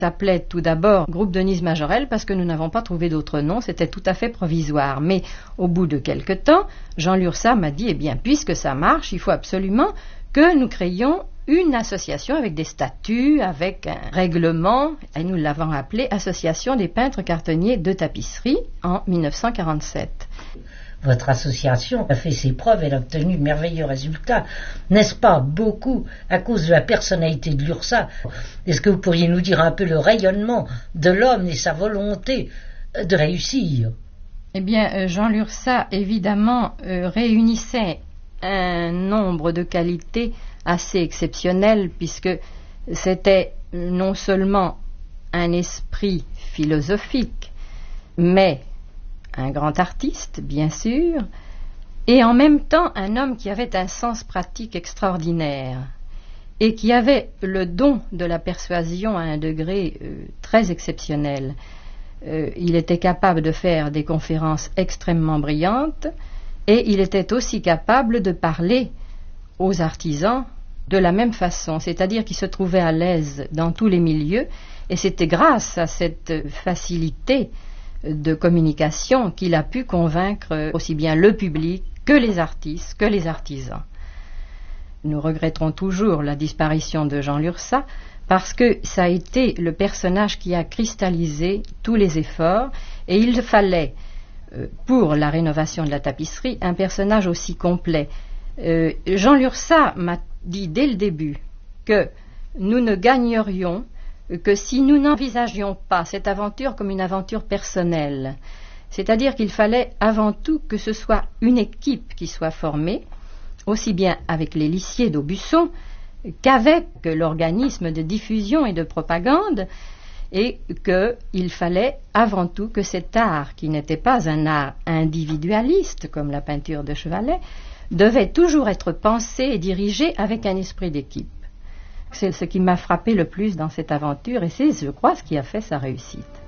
s'appelait tout d'abord Groupe Denise Majorelle parce que nous n'avons pas trouvé d'autre nom, c'était tout à fait provisoire. Mais au bout de quelque temps, Jean Lurçat m'a dit, eh bien, puisque ça marche, il faut absolument que nous créions une association avec des statuts, avec un règlement, et nous l'avons appelée Association des peintres cartonniers de tapisserie en 1947. Votre association a fait ses preuves, elle a obtenu de merveilleux résultats, n'est-ce pas, beaucoup à cause de la personnalité de Lurçat. Est-ce que vous pourriez nous dire un peu le rayonnement de l'homme et sa volonté de réussir? Eh bien, Jean Lurçat, évidemment, réunissait un nombre de qualités assez exceptionnelles, puisque c'était non seulement un esprit philosophique, mais un grand artiste, bien sûr, et en même temps un homme qui avait un sens pratique extraordinaire et qui avait le don de la persuasion à un degré très exceptionnel. Il était capable de faire des conférences extrêmement brillantes et il était aussi capable de parler aux artisans de la même façon, c'est-à-dire qu'il se trouvait à l'aise dans tous les milieux et c'était grâce à cette facilité de communication qu'il a pu convaincre aussi bien le public que les artistes, que les artisans. Nous regretterons toujours la disparition de Jean Lurçat parce que ça a été le personnage qui a cristallisé tous les efforts et il fallait, pour la rénovation de la tapisserie, un personnage aussi complet. Jean Lurçat m'a dit dès le début que nous ne gagnerions que si nous n'envisagions pas cette aventure comme une aventure personnelle, c'est-à-dire qu'il fallait avant tout que ce soit une équipe qui soit formée, aussi bien avec les lissiers d'Aubusson qu'avec l'organisme de diffusion et de propagande, et qu'il fallait avant tout que cet art, qui n'était pas un art individualiste comme la peinture de Chevalet, devait toujours être pensé et dirigé avec un esprit d'équipe. C'est ce qui m'a frappé le plus dans cette aventure et c'est, je crois, ce qui a fait sa réussite.